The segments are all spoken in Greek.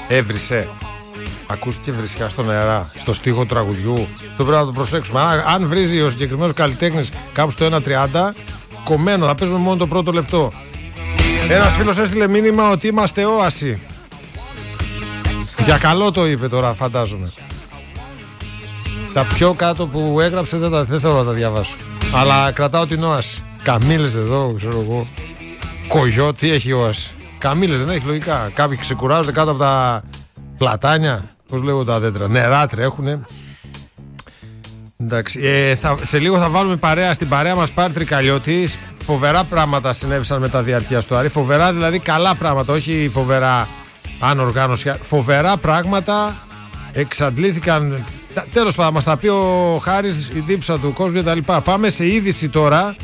Έβρισε. Ακούστηκε βρισιά στον αέρα, στο στίχο του τραγουδιού. Το πρέπει να το προσέξουμε. Αν βρίζει ο συγκεκριμένος καλλιτέχνης κάπου στο 1.30, κομμένο, θα παίζουμε μόνο το πρώτο λεπτό. Ένας φίλος έστειλε μήνυμα ότι είμαστε όαση. Για καλό το είπε τώρα, φαντάζομαι. Τα πιο κάτω που έγραψε δεν θέλω να τα διαβάσω. Αλλά κρατάω την όαση. Καμήλες εδώ, ξέρω εγώ. Κογιό, τι έχει όαση. Καμήλες δεν έχει, λογικά. Κάποιοι ξεκουράζονται κάτω από τα πλατάνια. Πώς λέγονται τα δέντρα. Νερά τρέχουνε. Εντάξει. Σε λίγο θα βάλουμε παρέα στην παρέα μας Πάρη Τρικαλιώτη. Φοβερά πράγματα συνέβησαν με τα διαρκεία στο Άρη. Φοβερά δηλαδή καλά πράγματα, όχι φοβερά ανοργάνωση. Φοβερά πράγματα εξαντλήθηκαν. Τέλος πάντων, μας τα πει ο Χάρης, η δίψα του κόσμου κτλ. Πάμε σε είδηση τώρα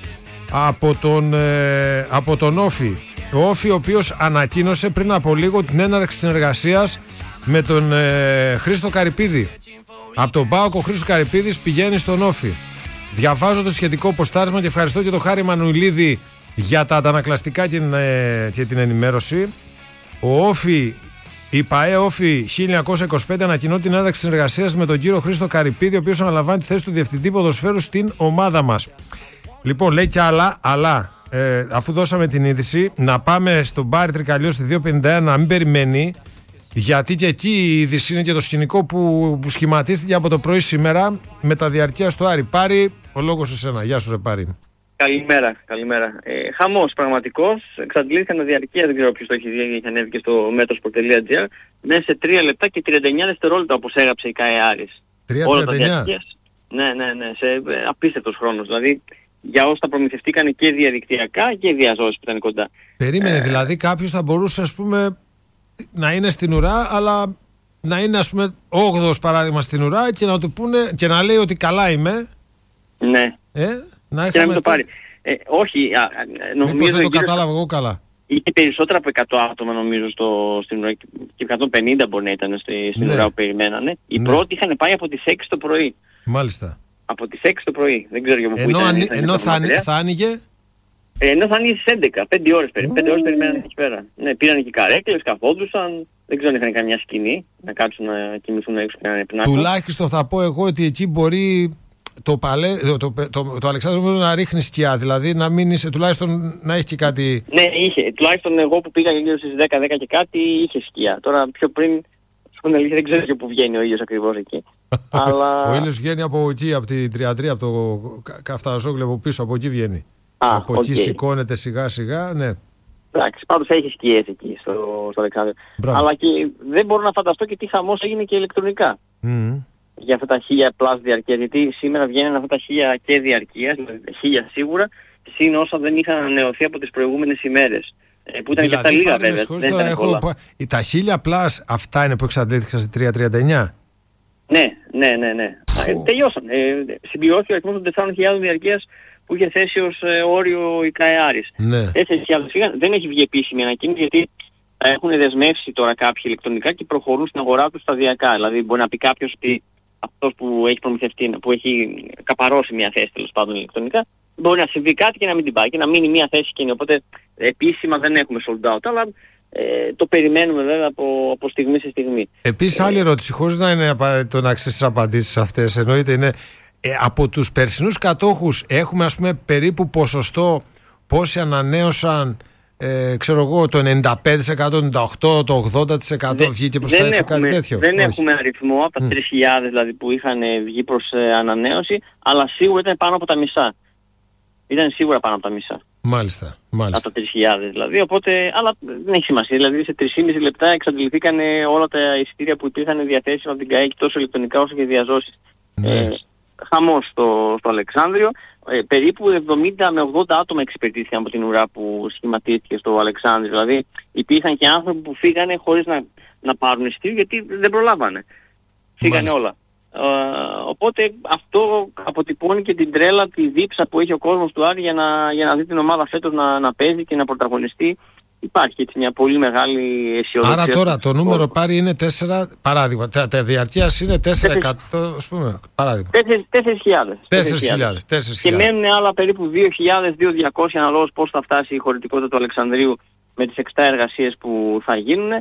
από τον Όφη. Ο Όφη, ο οποίος ανακοίνωσε πριν από λίγο την έναρξη συνεργασίας με τον Χρήστο Καρυπίδη. Από τον ΠΑΟΚ ο Χρήστος Καρυπίδης πηγαίνει στον Όφη. Διαβάζω το σχετικό ποστάρισμα και ευχαριστώ και τον Χάρη Μανουηλίδη για τα αντανακλαστικά και την ενημέρωση. Ο Όφη, η ΠΑΕ Όφη 1925 ανακοινώ την έναρξη συνεργασίας με τον κύριο Χρήστο Καρυπίδη, ο οποίος αναλαμβάνει τη θέση του διευθυντή ποδοσφαίρου στην ομάδα μας. Λοιπόν, λέει κι άλλα, αλλά αφού δώσαμε την είδηση, να πάμε στον Πάρη Τρικαλιώτη στη 251 να μην περιμένει, γιατί και εκεί η είδηση είναι και το σκηνικό που σχηματίστηκε από το πρωί σήμερα με τα διαρκεία στο Άρη. Πάρη, ο λόγος σε σένα. Γεια σου, ρε Πάρη. Καλημέρα. Χαμός πραγματικός. Εξαντλήθηκαν τα διαρκεία, δεν ξέρω ποιος το έχει δει, έχει ανέβει και στο metrosport.gr. Μέσα σε 3 λεπτά και 39 δευτερόλεπτα, όπως έγραψε η ΚΑΕ Άρης. 3.39. Ναι, σε απίστευτος χρόνος. Δηλαδή για όσους τα προμηθευτήκαν και διαδικτυακά και διαζώσεις που ήταν κοντά. Περίμενε, δηλαδή κάποιος θα μπορούσε, ας πούμε, να είναι στην ουρά, αλλά να είναι, ας πούμε, 8ος παράδειγμα στην ουρά και να του πούνε και να λέει ότι καλά είμαι. Ναι. Να και να μην το πάρει. Όχι, νομίζω. Μήπως δεν το κατάλαβα εγώ καλά. Είχε περισσότερα από 100 άτομα νομίζω στην ουρά και 150 μπορεί να ήταν στην ουρά που περιμένανε. Οι πρώτοι είχαν πάει από τις 6 το πρωί. Μάλιστα. Από τις 6 το πρωί. Δεν ξέρω για πού ήταν. Ενώ θα άνοιγε. Ενώ θα ανοίγει στις 11, 5 ώρες περιμένανε εκεί πέρα. Ναι, πήραν και καρέκλες, καθόντουσαν. Δεν ξέρω αν είχαν καμιά σκηνή να κάτσουν να κοιμηθούν έξω και να είναι πνάκο. Τουλάχιστον θα πω εγώ ότι εκεί μπορεί το Αλεξάνδριο να ρίχνει σκιά, δηλαδή να μην είσαι, τουλάχιστον να έχει και κάτι. Ναι, είχε. Τουλάχιστον εγώ που πήγα γύρω στις 10 και κάτι είχε σκιά. Τώρα πιο πριν, σου πω αλήθεια, δεν ξέρω και πού βγαίνει ο ήλιος ακριβώς εκεί. Αλλά... Ο ήλιος βγαίνει από εκεί, από την 33, από το Καφταζόγλιο από πίσω, από εκεί βγαίνει. Από εκεί σηκώνεται σιγά σιγά, ναι. Εντάξει, πάντως έχει σκιές εκεί στο Αλεξάνδριο. Αλλά και δεν μπορώ να φανταστώ και τι χαμός έγινε και ηλεκτρονικά. Για αυτά τα 1000+ διαρκείας, γιατί σήμερα βγαίνουν αυτά τα 1000 και διαρκείας, δηλαδή 1000 σίγουρα, συν όσα δεν είχαν ανανεωθεί από τις προηγούμενες ημέρες. Που ήταν και αυτά λίγα βέβαια. Τα 1000+ αυτά είναι που εξαντλήθηκαν στη 339. Ναι. Τελειώσαν. Συμπληρώθηκε ο αριθμός των 4.000 διαρκείας που είχε θέσει ως όριο η ΚΑΕ Άρης. 4.000 φύγαν, δεν έχει βγει επίσημη ανακοίνωση γιατί έχουν δεσμεύσει τώρα κάποιοι ηλεκτρονικά και προχωρούν στην αγορά τους σταδιακά. Δηλαδή μπορεί να πει κάποιος ότι αυτός που έχει προμηθευτεί, που έχει καπαρώσει μια θέση τέλος πάντων ηλεκτρονικά, μπορεί να συμβεί κάτι και να μην την πάει και να μείνει μια θέση εκείνη. Οπότε επίσημα δεν έχουμε sold out, αλλά το περιμένουμε βέβαια από στιγμή σε στιγμή. Επίσης άλλη ερώτηση, χωρίς να είναι απαραίτητο να ξέρεις τις απαντήσεις αυτές, εννοείται είναι από τους περσινούς κατόχους έχουμε, ας πούμε, περίπου ποσοστό πόσοι ανανέωσαν, ξέρω εγώ, το 95%, το 98%, το 80% βγήκε προς τα έξω, κάτι τέτοιο. Δεν έχουμε αριθμό από τα 3.000 δηλαδή που είχαν βγει προς ανανέωση, αλλά σίγουρα ήταν πάνω από τα μισά. Ήταν σίγουρα πάνω από τα μισά. Μάλιστα. Από τα 3.000 δηλαδή, οπότε, αλλά δεν έχει σημασία. Δηλαδή σε 3,5 λεπτά εξαντληθήκαν όλα τα εισιτήρια που υπήρχαν διαθέσιμα από την ΚΑΕ, τόσο ηλεκτρονικά όσο και διαζώσεις. Χαμός στο Αλεξάνδριο. Περίπου 70 με 80 άτομα εξυπηρετήθηκαν από την ουρά που σχηματίστηκε στο Αλεξάνδριο. Δηλαδή υπήρχαν και άνθρωποι που φύγανε χωρίς να πάρουν εισιτήριο γιατί δεν προλάβανε. Φύγανε όλα. Οπότε αυτό αποτυπώνει και την τρέλα, τη δίψα που έχει ο κόσμος του Άρη για να δει την ομάδα φέτος να παίζει και να πρωταγωνιστεί. Υπάρχει έτσι μια πολύ μεγάλη αισιοδοξία. Άρα τώρα το νούμερο πάρει είναι 4, παράδειγμα. Τα διαρκείας είναι 4%, ας πούμε, παράδειγμα. 4.000. Και μένουν άλλα περίπου 2.200 αναλόγως πώς θα φτάσει η χωρητικότητα του Αλεξανδρίου με τις 6 εργασίες που θα γίνουν.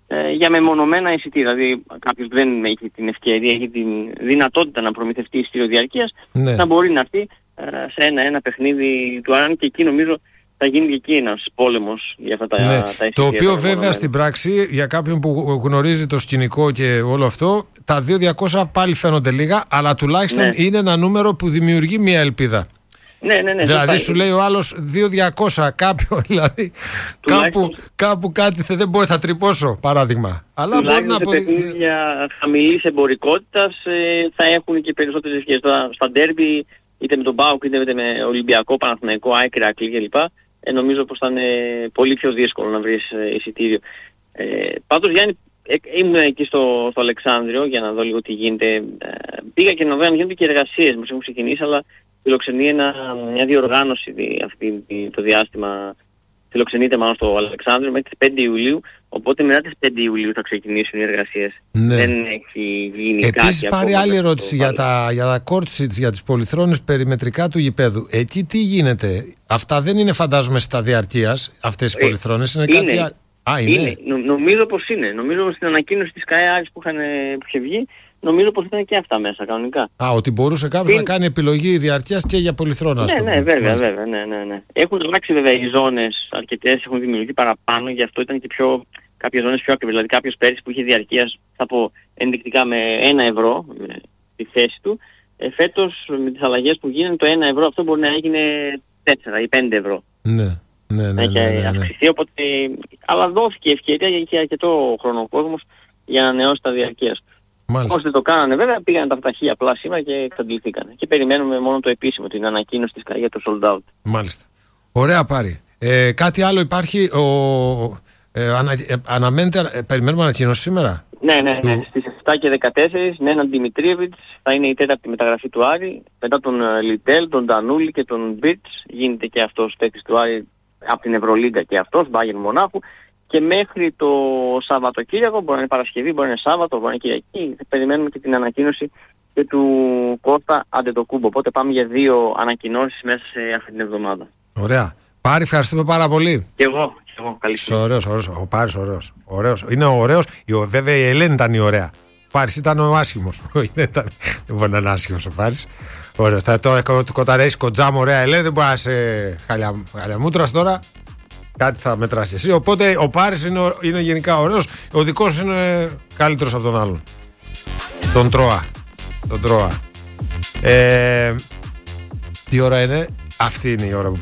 για μεμονωμένα εισιτήρια. Δηλαδή κάποιος δεν έχει την ευκαιρία, έχει την δυνατότητα να προμηθευτεί εισιτήριο διαρκείας, να μπορεί να έρθει σε ένα παιχνίδι του Άραν, και εκεί νομίζω θα γίνει και εκεί ένας πόλεμος για αυτά τα εισιτήρια. Το οποίο βέβαια στην πράξη, για κάποιον που γνωρίζει το σκηνικό και όλο αυτό, τα 2.200 πάλι φαίνονται λίγα, αλλά τουλάχιστον είναι ένα νούμερο που δημιουργεί μια ελπίδα. Ναι. Δηλαδή σου λέει ο άλλος 2.200 κάποιο, δηλαδή κάπου κάτι δεν μπορεί, θα τρυπώσω παράδειγμα. Αλλά μπορεί να σε παιχνίδια χαμηλής εμπορικότητας θα έχουν και περισσότερες ευκαιρίες. Στα ντέρμπι, είτε με τον ΠΑΟΚ είτε με Ολυμπιακό, Παναθηναϊκό, ΑΕΚ, Ηρακλή κλπ. Νομίζω πως θα είναι πολύ πιο δύσκολο να βρεις εισιτήριο. Πάντως, Γιάννη, ήμουν εκεί στο Αλεξάνδριο για να δω λίγο τι γίνεται. Πήγα και να δω αν γίνονται και εργασίες, μας έχουν ξεκινήσει, αλλά φιλοξενεί μια διοργάνωση το διάστημα. Φιλοξενείται μάλλον στο Αλεξάνδριο μέχρι τις 5 Ιουλίου, οπότε μετά τις 5 Ιουλίου θα ξεκινήσουν οι εργασίες. Δεν έχει γίνει κάτι. Επίσης πάρει άλλη ερώτηση για τα court seats, για τις πολυθρόνες περιμετρικά του γηπέδου. Εκεί τι γίνεται? Αυτά δεν είναι, φαντάζομαι, στα διαρκείας αυτές οι πολυθρόνες, είναι κάτι άλλο? Είναι. Νομίζω πως είναι. Νομίζω πως στην ανακοίνωση της ΚΑΕ που είχε βγει, νομίζω πως ήταν και αυτά μέσα κανονικά. Ότι μπορούσε κάποιος να κάνει επιλογή διαρκείας και για πολυθρόνα. Ναι, βέβαια. Ναι. Έχουν αλλάξει βέβαια οι ζώνες, αρκετές έχουν δημιουργηθεί παραπάνω, γι' αυτό ήταν και κάποιες ζώνες πιο ακριβές. Δηλαδή κάποιος πέρυσι που είχε διαρκείας, θα πω ενδεικτικά, με 1 ευρώ στη θέση του, φέτος με τις αλλαγές που γίνανε, το 1 ευρώ αυτό μπορεί να έγινε 4 ή 5 ευρώ. Ναι. Έχει αυξηθεί, οπότε, αλλά δόθηκε ευκαιρία, γιατί είχε αρκετό χρόνο ο κόσμος για να ανανεώσει τα διαρκείας. Όσοι δεν το κάνανε βέβαια, πήγαν τα πταχεία απλά σήμερα και εξαντληθήκαν. Και περιμένουμε μόνο το επίσημο, την ανακοίνωση της ΚΑΕ για το sold out. Μάλιστα. Ωραία, Πάρη. Κάτι άλλο υπάρχει? Περιμένουμε ανακοίνωση σήμερα? Ναι. Στις 7 και 14, Νέναν Δημητρίεβιτς, θα είναι η τέταρτη μεταγραφή του Άρη. Μετά τον Λιτέλ, τον Ντανούλη και τον Μπίτς, γίνεται και αυτός παίκτης του Άρη από την Ευρωλίγκα και αυτός, Μπάγερν Μονάχου. Και μέχρι το Σαββατοκύριακο, μπορεί να είναι Παρασκευή, μπορεί να είναι Σάββατο, μπορεί να είναι Κυριακή, περιμένουμε και την ανακοίνωση και του Κώστα Αντετοκούμπο. Οπότε πάμε για 2 ανακοινώσεις μέσα σε αυτή την εβδομάδα. Ωραία. Πάρη, ευχαριστούμε πάρα πολύ. Και εγώ. Καλή Ωραίος. Ο Πάρης ωραίος. Είναι ωραίος. Βέβαια η Ελένη ήταν η ωραία. Ο Πάρης ήταν ο άσχημος. Δεν μπορεί να είναι άσχημος ο Πάρης. Ωραίος. Τώρα κοταρέεις κοντζάμ, ωραία Ελένη, δεν μπορεί να είσαι χαλιαμούτρας τώρα. Κάτι θα μετράσει εσύ. Οπότε ο Πάρης είναι γενικά ωραίος. Ο δικός είναι καλύτερος από τον άλλον. Τον Τρώα. Τι ώρα είναι? Αυτή είναι η ώρα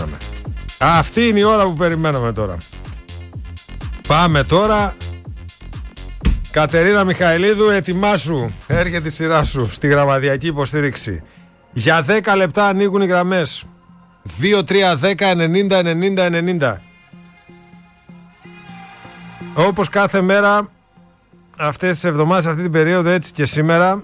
που περιμέναμε. Τώρα. Πάμε τώρα. Κατερίνα Μιχαηλίδου, ετοιμάσου. Έρχεται η σειρά σου στη γραμματιακή υποστήριξη. Για 10 λεπτά ανοίγουν οι γραμμές. 2-3-10-90-90-90. Όπως κάθε μέρα αυτές τις εβδομάδες, αυτή την περίοδο, έτσι και σήμερα,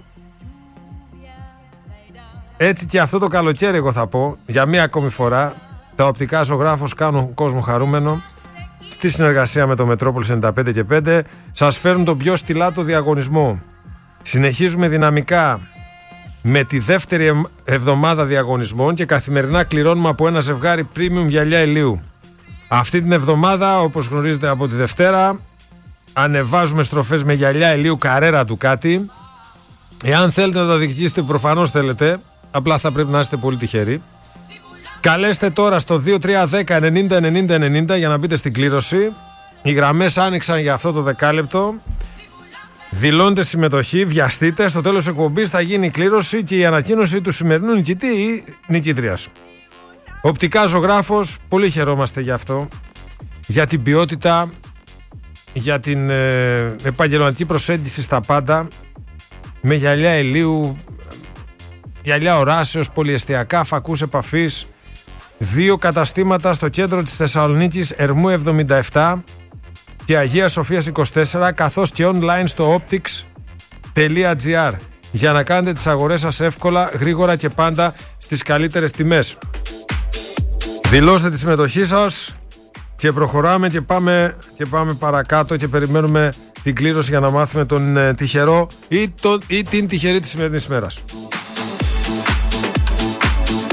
έτσι και αυτό το καλοκαίρι, εγώ θα πω, για μία ακόμη φορά, τα οπτικά ζωγράφος κάνουν κόσμο χαρούμενο. Στη συνεργασία με το Μετρόπολης 95 και 5 σας φέρνουν τον πιο στιλάτο διαγωνισμό. Συνεχίζουμε δυναμικά με τη δεύτερη εβδομάδα διαγωνισμών και καθημερινά κληρώνουμε από ένα ζευγάρι premium γυαλιά ηλίου. Αυτή την εβδομάδα, όπως γνωρίζετε από τη Δευτέρα, ανεβάζουμε στροφές με γυαλιά ηλίου Καρέρα Ντουκάτι. Εάν θέλετε να τα διεκδικήσετε, προφανώς θέλετε, απλά θα πρέπει να είστε πολύ τυχεροί. Καλέστε τώρα στο 2310-90-90-90 για να μπείτε στην κλήρωση. Οι γραμμές άνοιξαν για αυτό το δεκάλεπτο. Δηλώνετε συμμετοχή, βιαστείτε. Στο τέλος εκπομπής θα γίνει η κλήρωση και η ανακοίνωση του σημερινού νικητή ή νικήτριας. Οπτικά ζωγράφος, πολύ χαιρόμαστε γι' αυτό. Για την ποιότητα, για την επαγγελματική προσέγγιση στα πάντα. Με γυαλιά ηλίου, γυαλιά οράσεως, πολυεστιακά, φακούς επαφής. 2 καταστήματα στο κέντρο της Θεσσαλονίκης, Ερμού 77 και Αγίας Σοφίας 24, καθώς και online στο optics.gr για να κάνετε τις αγορές σας εύκολα, γρήγορα και πάντα στις καλύτερες τιμές. Δηλώστε τη συμμετοχή σας και προχωράμε και πάμε παρακάτω και περιμένουμε την κλήρωση για να μάθουμε τον τυχερό ή την τυχερή της σημερινής ημέρας.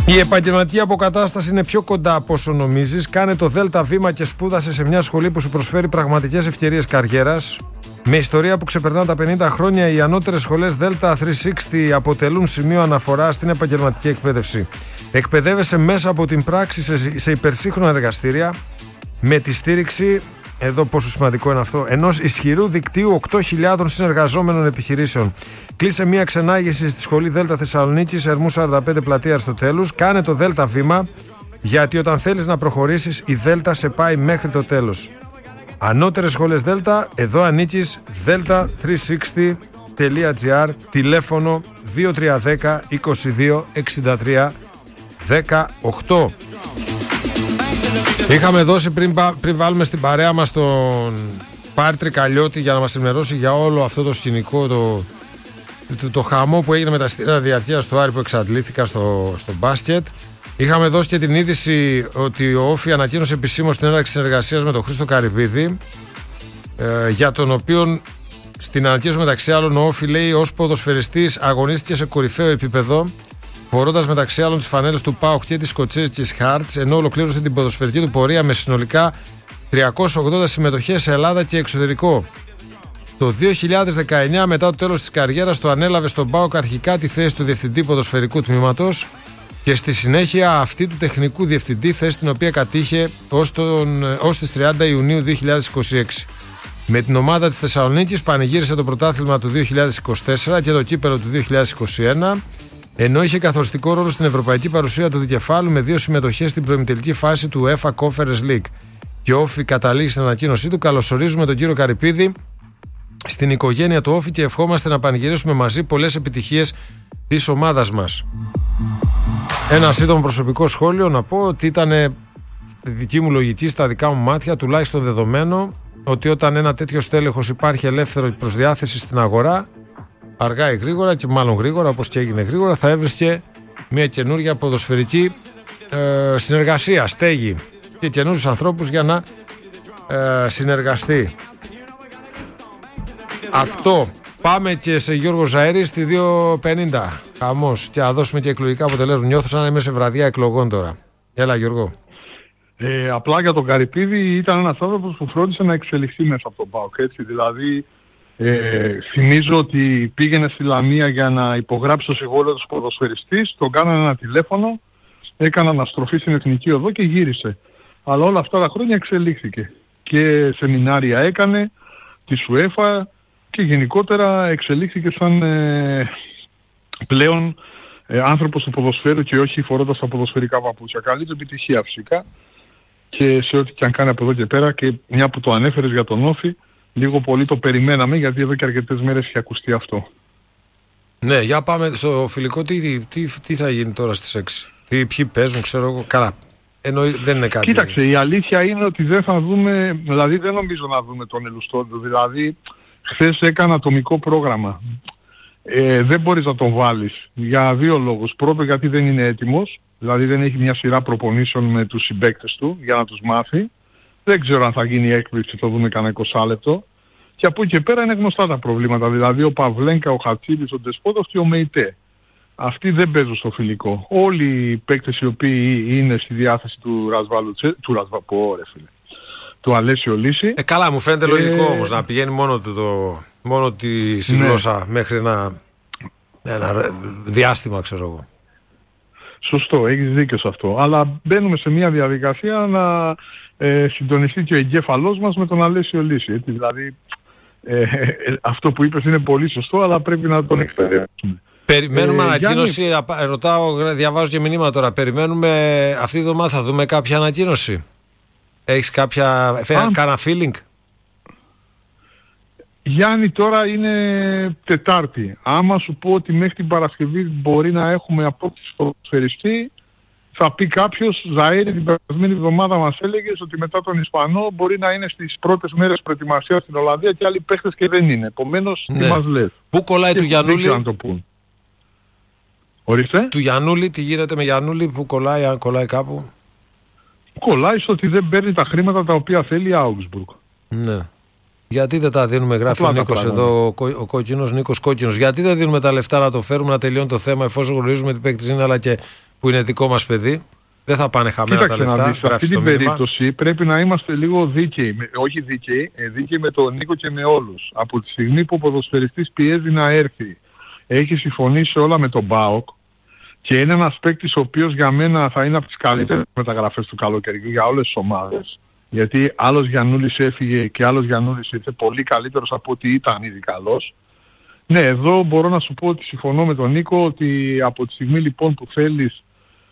Η επαγγελματική αποκατάσταση είναι πιο κοντά από όσο νομίζεις. Κάνε το ΔΕΛΤΑ βήμα και σπούδασε σε μια σχολή που σου προσφέρει πραγματικές ευκαιρίες καριέρας. Με ιστορία που ξεπερνά τα 50 χρόνια, οι ανώτερες σχολές ΔΕΛΤΑ 360 αποτελούν σημείο αναφορά στην επαγγελματική εκπαίδευση. Εκπαιδεύεσαι μέσα από την πράξη σε υπερσύγχρονα εργαστήρια με τη στήριξη, εδώ πόσο σημαντικό είναι αυτό, ενός ισχυρού δικτύου 8.000 συνεργαζόμενων επιχειρήσεων. Κλείσε μια ξενάγηση στη σχολή ΔΕΛΤΑ Θεσσαλονίκης, Ερμού 45 πλατεία Αριστοτέλους. Κάνε το ΔΕΛΤΑ βήμα, γιατί όταν θέλεις να προχωρήσεις, η ΔΕΛΤΑ σε πάει μέχρι το τέλος. Ανώτερες σχολές ΔΕΛΤΑ, εδώ ανήκεις. delta360.gr, τηλέφωνο 2310 22 63 18. Είχαμε δώσει πριν βάλουμε στην παρέα μας τον Πάρη Τρικαλιώτη για να μας ενημερώσει για όλο αυτό το σκηνικό, το χαμό που έγινε με τα εισιτήρια διαρκείας του Άρη που εξαντλήθηκαν στο μπάσκετ. Είχαμε δώσει και την είδηση ότι ο Όφη ανακοίνωσε επισήμως την έναρξη συνεργασίας με τον Χρήστο Καρυπίδη, για τον οποίο στην ανακοίνωση μεταξύ άλλων ο Όφη λέει ως ποδοσφαιριστής αγωνίστηκε σε κορυφαίο επίπεδο, φορώντας μεταξύ άλλων τις φανέλες του ΠΑΟΚ και της Σκοτσέζικης Hearts, ενώ ολοκλήρωσε την ποδοσφαιρική του πορεία με συνολικά 380 συμμετοχές σε Ελλάδα και εξωτερικό. Το 2019, μετά το τέλος της καριέρας του, ανέλαβε στον ΠΑΟΚ αρχικά τη θέση του διευθυντή ποδοσφαιρικού τμήματος και στη συνέχεια αυτή του τεχνικού διευθυντή, θέση την οποία κατήχε ως τις 30 Ιουνίου 2026. Με την ομάδα της Θεσσαλονίκης πανηγύρισε το πρωτάθλημα του 2024 και το κύπελλο του 2021, ενώ είχε καθοριστικό ρόλο στην ευρωπαϊκή παρουσία του δικεφάλου με 2 συμμετοχές στην προημιτελική φάση του UEFA Conference League. Και ο Όφη καταλήγει στην ανακοίνωσή του: καλωσορίζουμε τον κύριο Καρυπίδη στην οικογένεια του Όφη και ευχόμαστε να πανηγυρίσουμε μαζί πολλές επιτυχίες της ομάδας μας. Ένα σύντομο προσωπικό σχόλιο να πω ότι ήταν στη δική μου λογική, στα δικά μου μάτια τουλάχιστον δεδομένο, ότι όταν ένα τέτοιο στέλεχος υπάρχει ελεύθερο προς διάθεση στην αγορά, αργά ή γρήγορα, και μάλλον γρήγορα όπως και έγινε γρήγορα, θα έβρισκε μια καινούργια ποδοσφαιρική συνεργασία, στέγη και καινούριους ανθρώπους για να συνεργαστεί. Αυτό. Πάμε και σε Γιώργο Ζαέρη στη 2.50. Χαμός. Και να δώσουμε και εκλογικά αποτελέσματα. Νιώθω σαν να είμαι σε βραδιά εκλογών τώρα. Έλα Γιώργο. Απλά για τον Καρυπίδη ήταν ένας άνθρωπος που φρόντισε να εξελιχθεί μέσα από τον ΠΑΟΚ. Έτσι, δηλαδή θυμίζω ότι πήγαινε στη Λαμία για να υπογράψει το συμβόλαιο του ποδοσφαιριστής, τον κάνανε ένα τηλέφωνο, έκανε αναστροφή στην Εθνική Οδό και γύρισε. Αλλά όλα αυτά τα χρόνια εξελίχθηκε. Και σεμινάρια έκανε, τη UEFA, και γενικότερα εξελίχθηκε σαν πλέον άνθρωπος του ποδοσφαίρου και όχι φορώντας τα ποδοσφαιρικά παπούτσια. Καλή του επιτυχία φυσικά και σε ό,τι και αν κάνει από εδώ και πέρα, και μια που το ανέφερες για τον Όφη, λίγο πολύ το περιμέναμε, γιατί εδώ και αρκετές μέρες είχε ακουστεί αυτό. Ναι, για πάμε στο φιλικό. Τι θα γίνει τώρα στις 6? Ποιοι παίζουν, ξέρω εγώ. Καλά. Εννοεί, δεν είναι κάτι. Κοίταξε, η αλήθεια είναι ότι δεν θα δούμε, δηλαδή δεν νομίζω να δούμε τον Ελουστόντο. Δηλαδή, χθες έκανε ατομικό πρόγραμμα. Δεν μπορείς να τον βάλεις για 2 λόγους. Πρώτο, γιατί δεν είναι έτοιμος, δηλαδή δεν έχει μια σειρά προπονήσεων με τους συμπαίκτες του για να τους μάθει. Δεν ξέρω αν θα γίνει έκπληξη, το δούμε κανένα 20 λεπτό. Και από εκεί και πέρα είναι γνωστά τα προβλήματα. Δηλαδή ο Παυλένκα, ο Χατσίδης, ο Ντεσπότος και ο Μεϊτέ. Αυτοί δεν παίζουν στο φιλικό. Όλοι οι παίκτες οι οποίοι είναι στη διάθεση του του Αλέσιο Λύση. Καλά, μου φαίνεται λογικό όμως να πηγαίνει μόνο τη γλώσσα μέχρι ένα διάστημα, ξέρω εγώ. Σωστό, έχεις δίκιο σε αυτό. Αλλά μπαίνουμε σε μια διαδικασία να συντονιστεί και ο εγκέφαλός μας με τον Αλέσιο Λύση. Έτσι, δηλαδή αυτό που είπες είναι πολύ σωστό, αλλά πρέπει να τον εκπαιδεύσουμε. Περιμένουμε ανακοίνωση, ρωτάω, διαβάζω και μηνύματα τώρα. Περιμένουμε αυτή τη εβδομάδα, θα δούμε κάποια ανακοίνωση? Έχεις κάνα feeling? Γιάννη, τώρα είναι Τετάρτη. Άμα σου πω ότι μέχρι την Παρασκευή μπορεί να έχουμε απόκτηση ποδοσφαιριστή, θα πει κάποιος, Ζαέρη, την περασμένη εβδομάδα μας έλεγες ότι μετά τον Ισπανό μπορεί να είναι στις πρώτες μέρες προετοιμασίας στην Ολλανδία και άλλοι παίχτες και δεν είναι. Επομένως, τι μας λες? Πού κολλάει του Γιαννούλη? Να το πούν. Ορίστε. Του Γιαννούλη, τι γίνεται με Γιαννούλη, πού κολλάει, αν κολλάει κάπου? Κολλάει στο ότι δεν παίρνει τα χρήματα τα οποία θέλει η Augsburg. Ναι. Γιατί δεν τα δίνουμε, γράφει ο Νίκος εδώ, ο κόκκινος, Νίκος Κόκκινος. Γιατί δεν δίνουμε τα λεφτά να το φέρουμε, να τελειώνει το θέμα, εφόσον γνωρίζουμε τι παίκτης είναι, αλλά και που είναι δικό μας παιδί. Δεν θα πάνε χαμένα τα λεφτά. Σε αυτή την περίπτωση πρέπει να είμαστε λίγο δίκαιοι. Όχι δίκαιοι με τον Νίκο και με όλους. Από τη στιγμή που ο ποδοσφαιριστής πιέζει να έρθει, έχει συμφωνήσει όλα με τον ΠΑΟΚ και είναι ένας παίκτης ο οποίος για μένα θα είναι από τις καλύτερες μεταγραφές του καλοκαιριού για όλες τις ομάδες. Γιατί άλλος Γιαννούλης έφυγε και άλλος Γιαννούλης ήρθε πολύ καλύτερος από ό,τι ήταν ήδη καλός. Ναι, εδώ μπορώ να σου πω ότι συμφωνώ με τον Νίκο ότι από τη στιγμή λοιπόν που θέλεις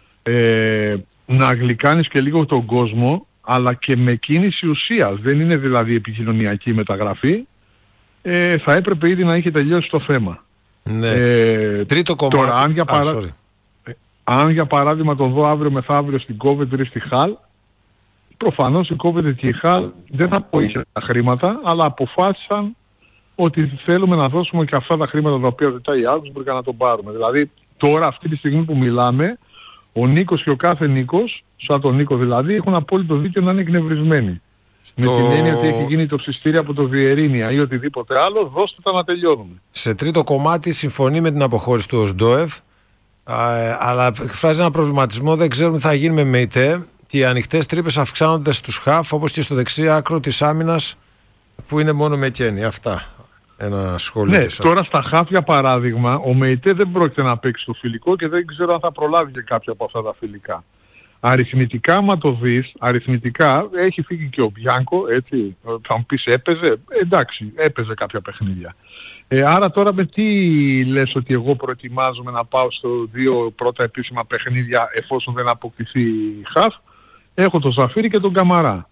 να γλυκάνεις και λίγο τον κόσμο, αλλά και με κίνηση ουσίας, δεν είναι δηλαδή επικοινωνιακή μεταγραφή, θα έπρεπε ήδη να είχε τελειώσει το θέμα. Ναι. Τρίτο κομμάτι. Τώρα, αν για παράδειγμα τον δω αύριο μεθαύριο στην Coventry στη Χαλ, προφανώς η Coventry και η Χαλ δεν θα πω είχε τα χρήματα, αλλά αποφάσισαν ότι θέλουμε να δώσουμε και αυτά τα χρήματα τα οποία ζητάει η Augsburg να τον πάρουμε. Δηλαδή τώρα αυτή τη στιγμή που μιλάμε, ο Νίκος και ο κάθε Νίκος, σαν τον Νίκο δηλαδή, έχουν απόλυτο δίκιο να είναι εκνευρισμένοι. Με την έννοια ότι έχει γίνει το ψιστήρι από το Βιερίνια ή οτιδήποτε άλλο, δώστε τα να τελειώνουμε. Σε τρίτο κομμάτι συμφωνεί με την αποχώρηση του Οσντόεφ, αλλά εκφράζει ένα προβληματισμό, δεν ξέρουμε τι θα γίνει με ΜΕΙΤΕ και οι ανοιχτές τρύπες αυξάνονται στους χαφ, όπως και στο δεξί άκρο της άμυνας που είναι μόνο με Κέννη. Αυτά. Ένα σχόλιο. Ναι, τώρα στα χαφ για παράδειγμα, ο ΜΕΙΤΕ δεν πρόκειται να παίξει το φιλικό και δεν ξέρω αν θα προλάβει και κάποια από αυτά τα φιλικά. Αριθμητικά, άμα το δεις, αριθμητικά έχει φύγει και ο Μπιάνκο, έτσι, θα μου πεις έπαιζε, εντάξει, έπαιζε κάποια παιχνίδια. Άρα τώρα με τι λες ότι εγώ προετοιμάζομαι να πάω στο 2 πρώτα επίσημα παιχνίδια εφόσον δεν αποκτηθεί χαφ, έχω τον Ζαφίρι και τον Καμαρά.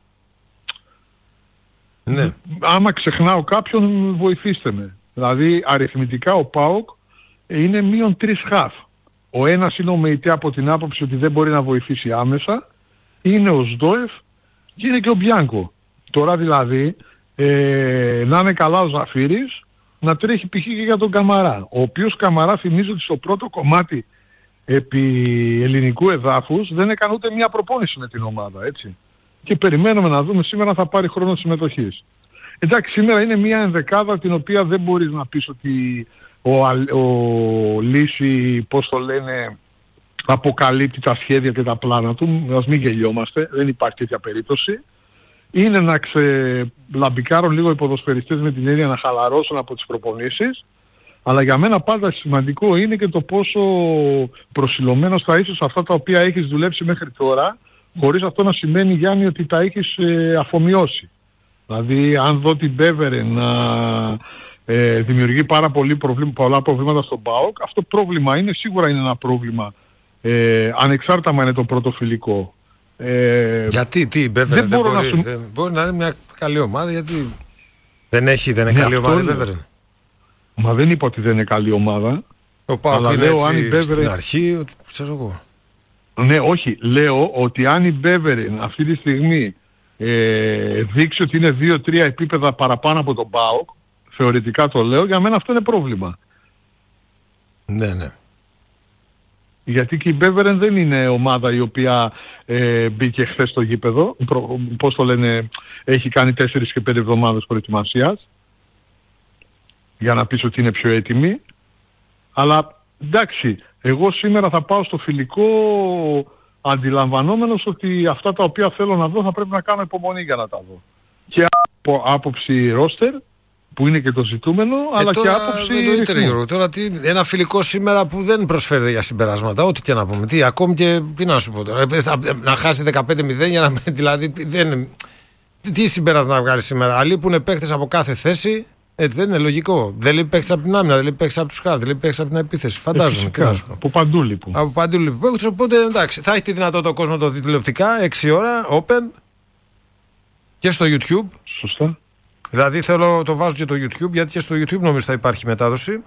Ναι. Άμα ξεχνάω κάποιον, βοηθήστε με. Δηλαδή αριθμητικά ο ΠΑΟΚ είναι μείον 3 χαφ. Ο ένας είναι ο ΜΕΙΤΕ από την άποψη ότι δεν μπορεί να βοηθήσει άμεσα, είναι ο Σντόεφ και είναι και ο Μπιάνκο. Τώρα δηλαδή να είναι καλά ο Ζαφίρης, να τρέχει π.χ. και για τον Καμαρά. Ο οποίος Καμαρά θυμίζω ότι στο πρώτο κομμάτι επί ελληνικού εδάφους δεν έκανε ούτε μια προπόνηση με την ομάδα, έτσι. Και περιμένουμε να δούμε σήμερα θα πάρει χρόνο συμμετοχής. Εντάξει, σήμερα είναι μια ενδεκάδα την οποία δεν μπορείς να πεις ότι ο Λύση, πώς το λένε, αποκαλύπτει τα σχέδια και τα πλάνα του. Ας μην γελιόμαστε, δεν υπάρχει τέτοια περίπτωση. Είναι να ξελαμπικάρουν λίγο οι ποδοσφαιριστές με την έννοια να χαλαρώσουν από τις προπονήσεις. Αλλά για μένα πάντα σημαντικό είναι και το πόσο προσιλωμένος θα είσαι σε αυτά τα οποία έχεις δουλέψει μέχρι τώρα, χωρίς αυτό να σημαίνει, Γιάννη, ότι τα έχεις αφομοιώσει. Δηλαδή, αν δω την Μπέβερε να δημιουργεί πολλά προβλήματα στον ΠΑΟΚ, αυτό πρόβλημα είναι, σίγουρα είναι ένα πρόβλημα, ανεξάρτητα αν είναι το πρώτο φιλικό. Γιατί, η Μπέβερε δεν μπορεί να είναι μια καλή ομάδα, γιατί δεν είναι καλή ομάδα η Μπέβερε. Μα δεν είπα ότι δεν είναι καλή ομάδα. Ο ΠΑΟΚ είναι έτσι στην αρχή, ξέρω εγώ. Ναι, όχι. Λέω ότι αν η Μπέβερε αυτή τη στιγμή δείξει ότι είναι 2-3 επίπεδα παραπάνω από τον ΠΑΟΚ, θεωρητικά το λέω, για μένα αυτό είναι πρόβλημα. Ναι, ναι. Γιατί και η Μπέβερεν δεν είναι ομάδα η οποία μπήκε χθες στο γήπεδο. Πώς το λένε, έχει κάνει 4 και 5 εβδομάδες προετοιμασίας για να πεις ότι είναι πιο έτοιμη. Αλλά εντάξει, εγώ σήμερα θα πάω στο φιλικό αντιλαμβανόμενος ότι αυτά τα οποία θέλω να δω θα πρέπει να κάνω υπομονή για να τα δω. Και από άποψη ρόστερ, που είναι και το ζητούμενο, αλλά και άποψη... Τώρα ένα φιλικό σήμερα που δεν προσφέρεται για συμπεράσματα, ό,τι και να πούμε. Ακόμη και, τι να σου πω τώρα, να χάσει 15-0 για να... Δηλαδή, τι συμπέρασμα να βγάλει σήμερα. Αλλοί που είναι παίχτες από κάθε θέση, έτσι δεν είναι λογικό. Δεν λέει παίχτες από την άμυνα, δεν λέει παίχτες από τους χάρτες, δεν λέει παίχτες από την επίθεση. Φαντάζομαι. Από παντού λοιπόν. Από παντού λοιπόν. Οπότε εντάξει, θα έχει τη δυνατότητα ο κόσμος να το δει τηλεοπτικά, 6 ώρα, open και στο YouTube. Σωστά. Δηλαδή το βάζω και το YouTube, γιατί και στο YouTube νομίζω θα υπάρχει μετάδοση.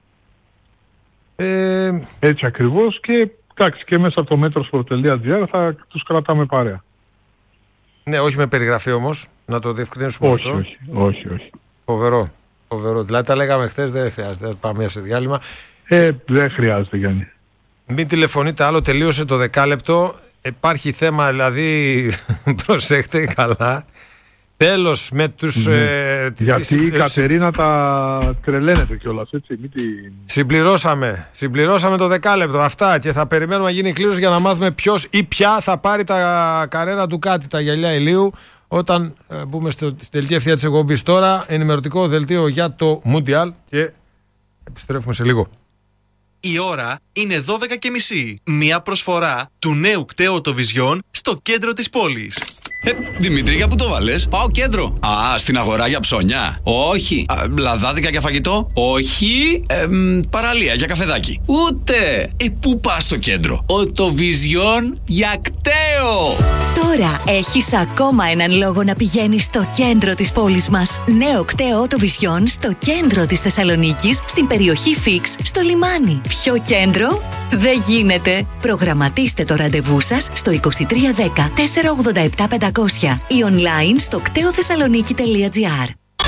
Έτσι ακριβώς, και εντάξει, και μέσα από το metrosport.gr θα τους κρατάμε παρέα. Ναι, όχι με περιγραφή όμως, να το διευκρινίσουμε αυτό. Όχι. Φοβερό. Δηλαδή τα λέγαμε χθες, δεν χρειάζεται, πάμε σε διάλειμμα. Δεν χρειάζεται, Γιάννη. Μην τηλεφωνείτε άλλο, τελείωσε το 10 λεπτό. Υπάρχει θέμα, δηλαδή προσέχτε καλά. Τέλος με τους... Γιατί η Κατερίνα τα τρελαίνεται κιόλας, έτσι. Συμπληρώσαμε το δεκάλεπτο. Αυτά, και θα περιμένουμε να γίνει κλήρωση για να μάθουμε ποιος ή ποια θα πάρει τα καρένα του κάτι, τα γυαλιά ηλίου, όταν μπούμε στην τελική ευθεία της εκπομπής. Τώρα ενημερωτικό δελτίο για το Μουντιάλ και επιστρέφουμε σε λίγο. Η ώρα είναι 12:30. Μια προσφορά του νέου κταίου Autovision στο κέντρο της πόλης. Δημητρή, για πού το βάλες? Πάω κέντρο. Α, στην αγορά για ψώνια? Όχι. Λαδάδικα για φαγητό? Όχι. Παραλία για καφεδάκι? Ούτε. Πού πας στο κέντρο? Autovision για κταίο. Τώρα έχεις ακόμα έναν λόγο να πηγαίνεις στο κέντρο της πόλης μας. Νέο κταίο Autovision στο κέντρο της Θεσσαλονίκης, στην περιοχή Φίξ, στο λιμάνι. Πιο κέντρο δεν γίνεται. Προγραμματίστε το ραντεβού σας στο 2310 487 500 ή online στο κτεοθεσσαλονίκη.gr.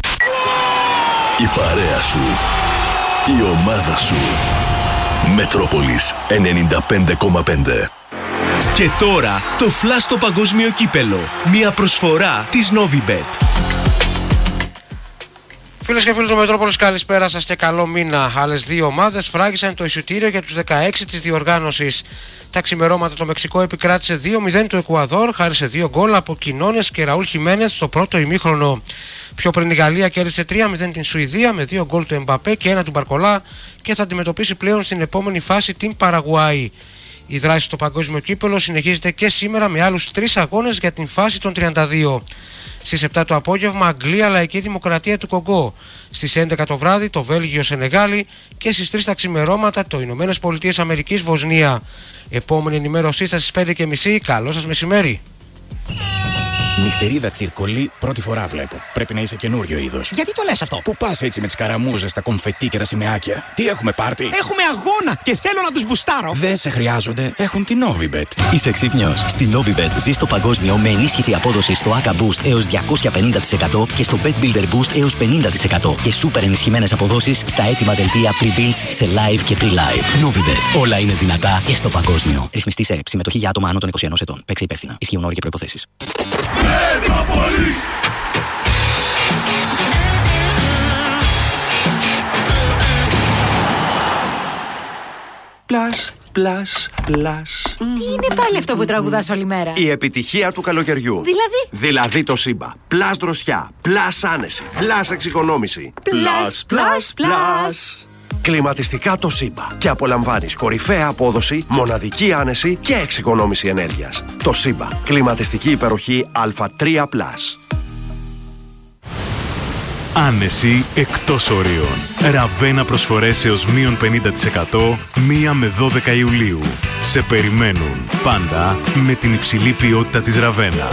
Η παρέα σου, η ομάδα σου. Μετρόπολης 95,5. Και τώρα το Flash στο παγκόσμιο κύπελο. Μια προσφορά της Novibet. Φίλες και φίλοι του Μετρόπολης, καλησπέρα σας και καλό μήνα. Άλλες δύο ομάδες φράγισαν το εισιτήριο για τους 16 της διοργάνωσης. Τα ξημερώματα το Μεξικό επικράτησε 2-0 του Εκουαδόρ, χάρη σε 2 γκολ από Κινόνες και Ραούλ Χιμένες στο πρώτο ημίχρονο. Πιο πριν η Γαλλία κέρδισε 3-0 την Σουηδία με 2 γκολ του Εμπαπέ και 1 του Μπαρκολά και θα αντιμετωπίσει πλέον στην επόμενη φάση την Παραγουάη. Η δράση στο παγκόσμιο κύπελο συνεχίζεται και σήμερα με άλλους 3 αγώνες για την φάση των 32. Στις 7 το απόγευμα Αγγλία Λαϊκή Δημοκρατία του Κογκό. Στις 11 το βράδυ το Βέλγιο Σενεγάλη και στις 3 τα ξημερώματα το Ηνωμένες Πολιτείες Αμερικής Βοσνία. Επόμενη ενημέρωσή σας στις 5:30. Καλό σας μεσημέρι. Νυχτερίδα τσιρκολί, πρώτη φορά βλέπω. Πρέπει να είσαι καινούριο είδος. Γιατί το λες αυτό? Πού πας έτσι με τις καραμούζες, τα κομφετί και τα σημαίακια? Τι έχουμε πάρτι? Έχουμε αγώνα και θέλω να τους μπουστάρω. Δεν σε χρειάζονται, έχουν την Novibet. Είσαι ξύπνιος? Στη Novibet ζεις το παγκόσμιο με ενίσχυση απόδοσης στο ACA Boost έως 250% και στο Bet Builder Boost έως 50% και σούπερ ενισχυμένες αποδόσεις στα έτοιμα δελτία pre-builds σε live και pre-live. Novibet. Όλα είναι δυνατά και στο παγκόσμιο. Ρυθμιστή σε ΕΕΠ. Συμμετοχή για άτομα άνω των 21 ετών. Παίξε υπεύθυνα. Ισχύουν όροι και προϋποθέσεις. Μετρόπολης. Πλάς, πλάς, πλάς. Τι είναι πάλι αυτό που τραγουδάς όλη μέρα? Η επιτυχία του καλοκαιριού. Δηλαδή το Σύμπα. Πλάς δροσιά, πλάς άνεση, πλάς εξοικονόμηση. Πλάς, πλάς, πλάς. Κλιματιστικά το Σύμπα. Και απολαμβάνεις κορυφαία απόδοση, μοναδική άνεση και εξοικονόμηση ενέργειας. Το Σύμπα. Κλιματιστική υπεροχή Α3+. Άνεση εκτός ορίων. Ραβένα προσφορές έως μείον 50% 1 με 12 Ιουλίου. Σε περιμένουν πάντα με την υψηλή ποιότητα της Ραβένα.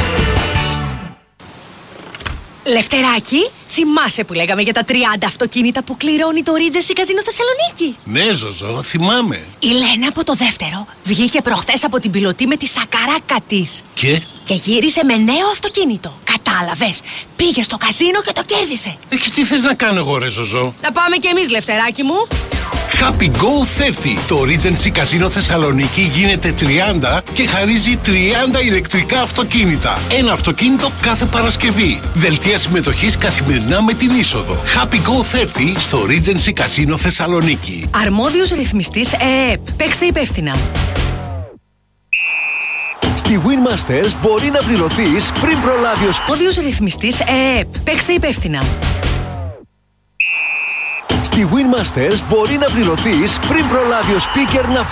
Λευτεράκι, θυμάσαι που λέγαμε για τα 30 αυτοκίνητα που κληρώνει το Regency Casino Θεσσαλονίκη? Ναι, Ζωζό, θυμάμαι. Η Λένα από το δεύτερο βγήκε προχθές από την πιλωτή με τη σακαράκα της. Και γύρισε με νέο αυτοκίνητο. Κατάλαβες, πήγε στο καζίνο και το κέρδισε. Και τι θες να κάνω εγώ, ρε Ζωζό? Να πάμε κι εμείς, Λευτεράκι μου. Happy Go 30. Το Regency Casino Θεσσαλονίκη γίνεται 30 και χαρίζει 30 ηλεκτρικά αυτοκίνητα. Ένα αυτοκίνητο κάθε Παρασκευή. Δελτία συμμετοχής καθημερινά με την είσοδο. Happy Go 30 στο Regency Casino Θεσσαλονίκη. Αρμόδιος ρυθμιστής ΕΕΠ. Παίξτε υπεύθυνα. Στη Winmasters μπορεί να πληρωθείς πριν προλάβει ο Αρμόδιος ρυθμιστής ΕΕΠ. Παίξτε υπεύθυνα. Στη Winmasters μπορεί να πληρωθείς πριν προλάβει ο speaker να